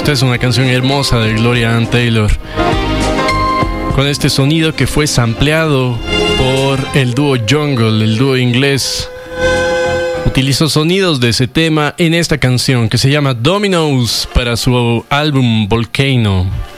Esta es una canción hermosa de Gloria Ann Taylor, con este sonido que fue sampleado por el dúo Jungle, el dúo inglés. Utilizó sonidos de ese tema en esta canción que se llama Dominoes para su álbum Volcano.